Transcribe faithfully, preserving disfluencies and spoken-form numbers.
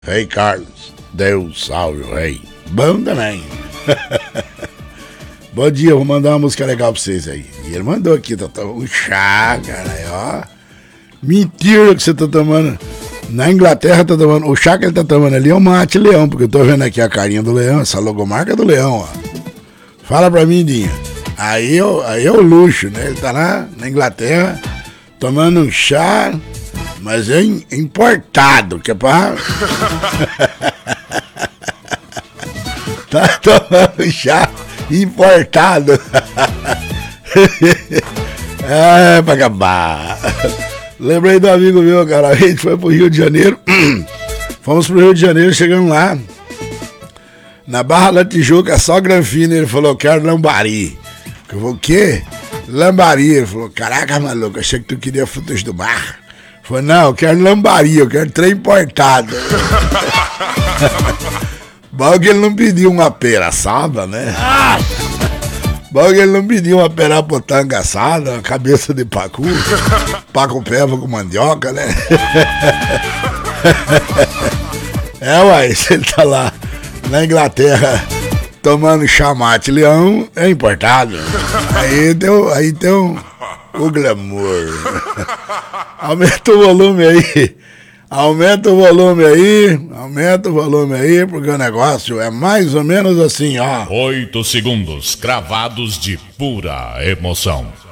Rei Carlos, Deus salve o rei. Bom também. Bom dia, vou mandar uma música legal pra vocês aí. E ele mandou aqui, tá tomando um chá, cara, aí, ó. Mentira que você tá tomando. Na Inglaterra tá tomando. O chá que ele tá tomando ali é um mate leão, porque eu tô vendo aqui a carinha do leão, essa logomarca do leão, ó. Fala pra mim, Dinha. Aí, eu, aí é o luxo, né? Ele tá lá na Inglaterra tomando um chá, mas é importado, que é pra. Tá tomando um chá importado. É, pra acabar. Lembrei do amigo meu, cara. A gente foi pro Rio de Janeiro. Fomos pro Rio de Janeiro, chegando lá. Na Barra da Tijuca, só granfina. Ele falou, quero lambari. Eu falei, o quê? Lambari. Ele falou, caraca, maluco, achei que tu queria frutas do mar. Eu falei, não, eu quero lambari, eu quero trem importado. Bom que ele não pediu uma pera assada, né? Bom que ele não pediu uma perapotanga assada, uma cabeça de pacu, paco peva com mandioca, né? É, uai, se ele tá lá na Inglaterra tomando chamate leão, é importado. Aí tem, aí tem um, o glamour. Aumenta o volume aí. Aumenta o volume aí, aumenta o volume aí, porque o negócio é mais ou menos assim, ó. Oito segundos cravados de pura emoção.